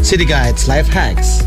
City Guides Life Hacks.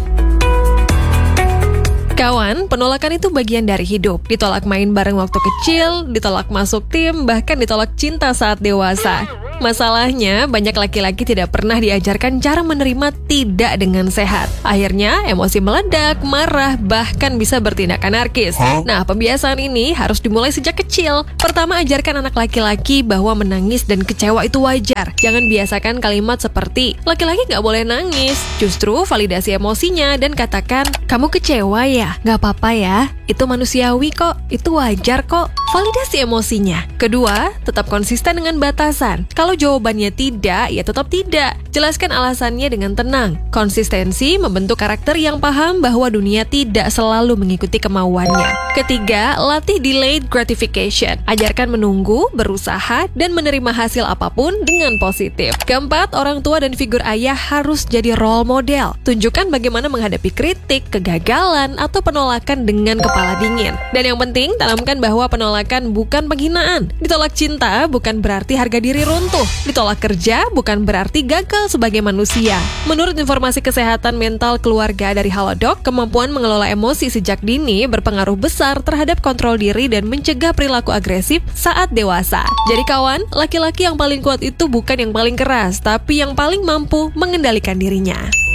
Kawan, penolakan itu bagian dari hidup. Ditolak main bareng waktu kecil, ditolak masuk tim, bahkan ditolak cinta saat dewasa. Masalahnya, banyak laki-laki tidak pernah diajarkan cara menerima tidak dengan sehat. Akhirnya, emosi meledak, marah, bahkan bisa bertindak anarkis. Nah, pembiasaan ini harus dimulai sejak kecil. Pertama, ajarkan anak laki-laki bahwa menangis dan kecewa itu wajar. Jangan biasakan kalimat seperti, laki-laki nggak boleh nangis. Justru, validasi emosinya dan katakan, kamu kecewa ya? Nggak apa-apa ya, itu manusiawi kok, itu wajar kok. Validasi emosinya. Kedua, tetap konsisten dengan batasan. Kalau jawabannya tidak, ya tetap tidak. Jelaskan alasannya dengan tenang. Konsistensi membentuk karakter yang paham bahwa dunia tidak selalu mengikuti kemauannya. Ketiga, latih delayed gratification. Ajarkan menunggu, berusaha, dan menerima hasil apapun dengan positif. Keempat, orang tua dan figur ayah harus jadi role model. Tunjukkan bagaimana menghadapi kritik, kegagalan, atau penolakan dengan kepala dingin. Dan yang penting, tanamkan bahwa penolakan bukan penghinaan. Ditolak cinta bukan berarti harga diri runtuh. Ditolak kerja bukan berarti gagal sebagai manusia. Menurut informasi kesehatan mental keluarga dari Halodoc, kemampuan mengelola emosi sejak dini berpengaruh besar terhadap kontrol diri dan mencegah perilaku agresif saat dewasa. Jadi kawan, laki-laki yang paling kuat itu bukan yang paling keras, tapi yang paling mampu mengendalikan dirinya.